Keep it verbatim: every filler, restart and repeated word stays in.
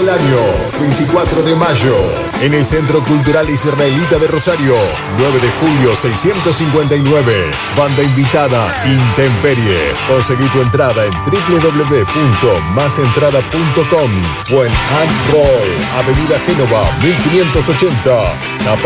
del año, veinticuatro de mayo, en el Centro Cultural Israelita de Rosario, nueve de julio seiscientos cincuenta y nueve. Banda invitada Intemperie. Conseguí tu entrada en doble u doble u doble u punto más entrada punto com o en Hand Roll, Avenida Génova mil quinientos ochenta. A